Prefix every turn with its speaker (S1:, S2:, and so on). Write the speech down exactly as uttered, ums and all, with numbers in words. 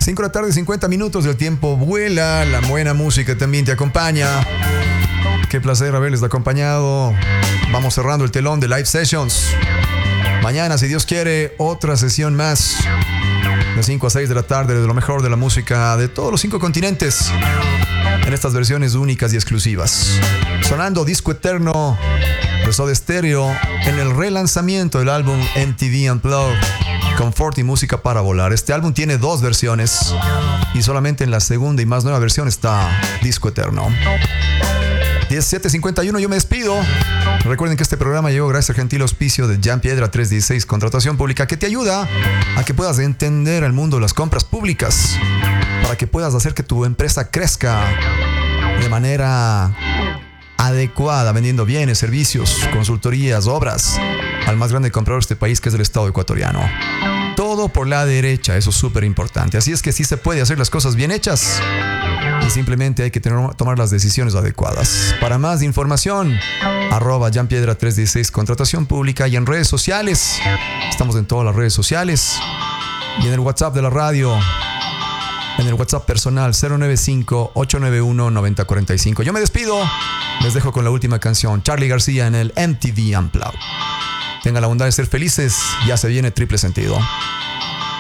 S1: cinco de la tarde, cincuenta minutos, el tiempo vuela, la buena música también te acompaña. Qué placer haberles acompañado. Vamos cerrando el telón de Live Sessions. Mañana, si Dios quiere, otra sesión más. De cinco a seis de la tarde, de lo mejor de la música de todos los cinco continentes. En estas versiones únicas y exclusivas. Sonando Disco Eterno de Soda Stereo en el relanzamiento del álbum M T V Unplugged. Confort y música para volar. Este álbum tiene dos versiones y solamente en la segunda y más nueva versión está Disco Eterno. diecisiete cincuenta y uno, yo me despido. Recuerden que este programa llegó gracias al gentil auspicio de Jan Piedra trescientos dieciséis Contratación Pública, que te ayuda a que puedas entender el mundo de las compras públicas, para que puedas hacer que tu empresa crezca de manera adecuada, vendiendo bienes, servicios, consultorías, obras al más grande comprador de este país, que es el Estado ecuatoriano. Todo por la derecha, eso es súper importante. Así es que sí se puede hacer las cosas bien hechas y simplemente hay que tener, tomar las decisiones adecuadas. Para más información, arroba Jan Piedra trescientos dieciséis Contratación Pública, y en redes sociales, estamos en todas las redes sociales, y en el WhatsApp de la radio, en el WhatsApp personal cero nueve cinco, ocho nueve uno, nueve cero cuatro cinco. Yo me despido, les dejo con la última canción, Charly García en el M T V Unplugged. Tengan la bondad de ser felices, ya se viene Triple Sentido.